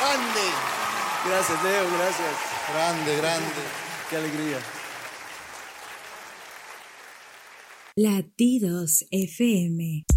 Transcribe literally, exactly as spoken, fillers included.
Grande. Gracias, Leo, gracias. Grande, grande. Qué alegría. Latidos F M.